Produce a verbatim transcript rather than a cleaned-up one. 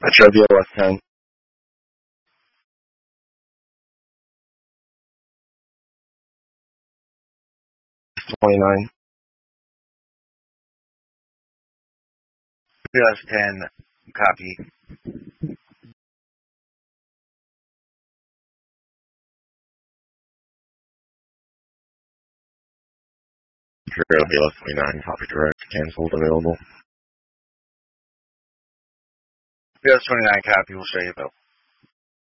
Metro V L S ten. twenty-nine. V L S ten, copy. Imperial V L S twenty-nine, copy direct, cancelled, available. V L S twenty-nine, copy, we'll show you about.